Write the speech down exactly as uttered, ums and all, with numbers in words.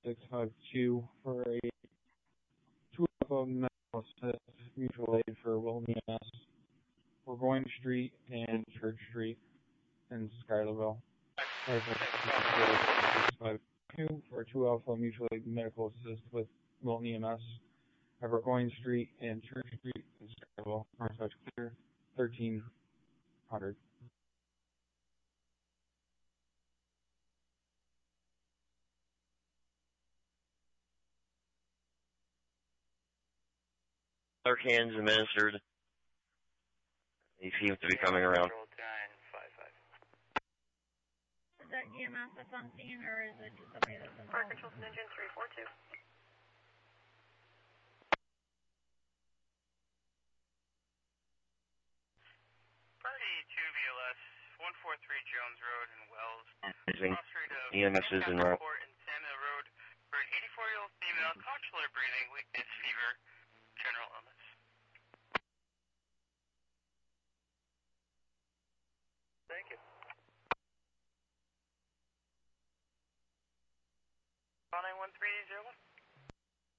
six five two for a two Alpha medical assist mutual aid for Wilton E M S. Burgoyne Street and Church Street in Schuylerville. six five two for a two Alpha mutual aid medical assist with Wilton E M S. At Burgoyne Street and Church Street in Schuylerville. Northwest clear, thirteen hundred. Narcan's administered. He seems to be coming around. Is that E M S that's on scene, or is it just somebody that's in Fire Control Engine three four two. Party two V L S, one four three Jones Road in Wells. Cross street of E M S is in route. In Samuel Road for an eighty-four-year-old female, consular breathing, weakness, fever, general illness. Thank you. nine one three zero one.